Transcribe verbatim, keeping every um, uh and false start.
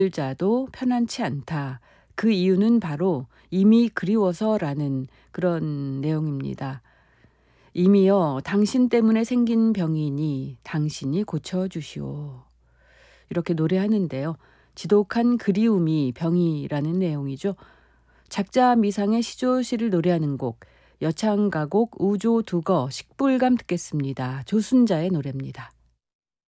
자도 편안치 않다. 그 이유는 바로 이미 그리워서라는 그런 내용입니다. 이미여 당신 때문에 생긴 병이니 당신이 고쳐주시오. 이렇게 노래하는데요. 지독한 그리움이 병이라는 내용이죠. 작자 미상의 시조시를 노래하는 곡 여창가곡 우조 두거 식불감 듣겠습니다. 조순자의 노래입니다.